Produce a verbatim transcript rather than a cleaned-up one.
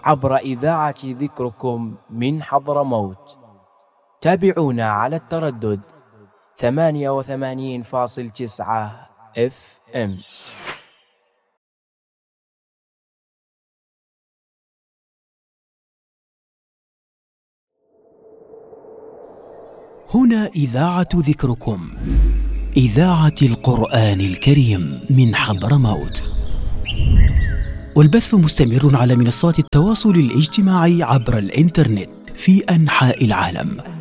عبر إذاعة ذكركم من حضرموت. تابعونا على التردد ثمانية وثمانين فاصل تسعة اف ام. هنا إذاعة ذكركم، إذاعة القرآن الكريم من حضرموت، والبث مستمر على منصات التواصل الاجتماعي عبر الإنترنت في أنحاء العالم.